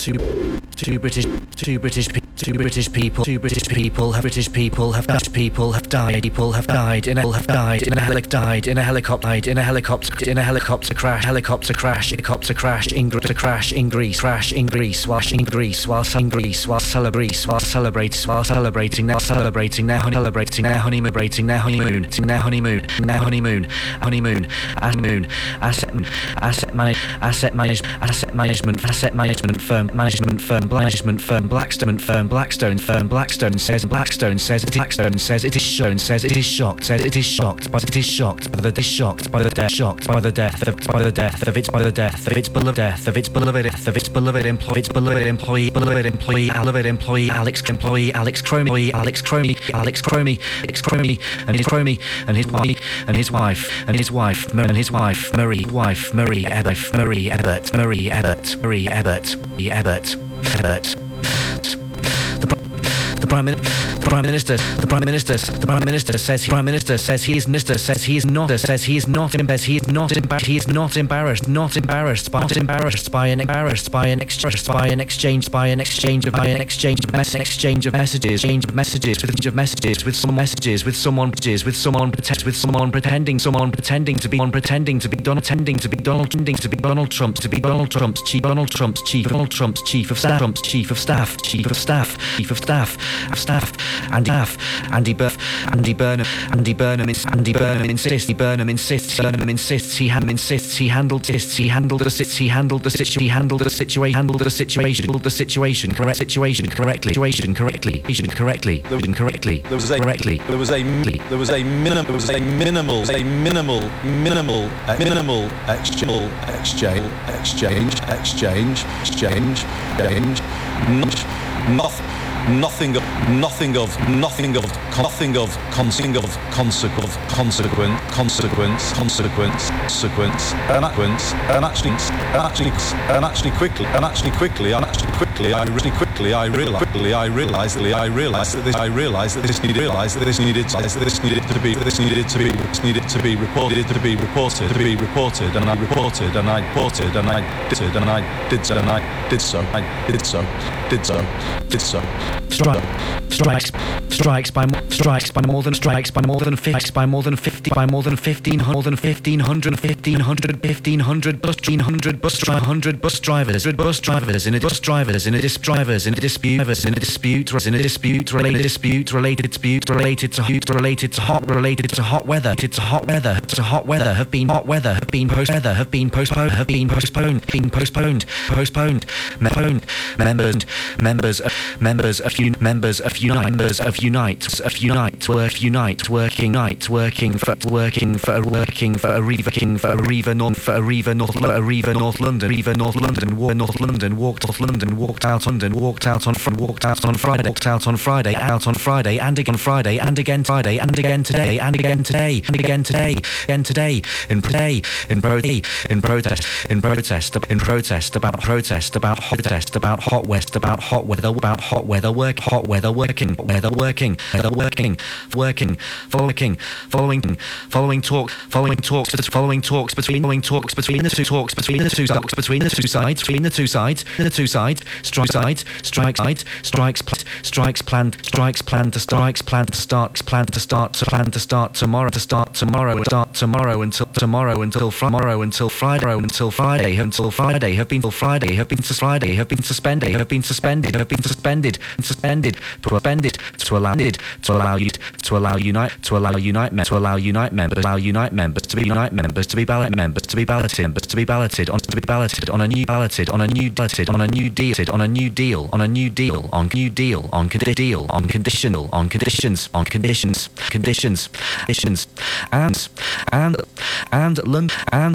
Two British people have died. People have died in a helicopter crash. Helicopter crash in Greece. While celebrating their honeymoon. Asset management firm. Blackstone says it is shocked by the death of its beloved employee Alex Cromie and his wife Marie Ebbert. The Prime Minister says he is not embarrassed by an exchange of messages with someone pretending to be Donald Trump's chief of staff. Andy Burnham insists he handled the situation correctly. There was a minimal exchange. Nothing of consequence, and actually quickly I realized that this needed to be reported, and I did so. Strikes by more than 1,500 bus drivers in a dispute related to hot weather have been postponed. Members of Unite working for Arriva North London walked out on Friday and again today in protest about hot weather working following talks between the two sides strikes planned to start tomorrow until Friday have been suspended to allow Unite members to be ballot members to be balloted on a new deal on conditions and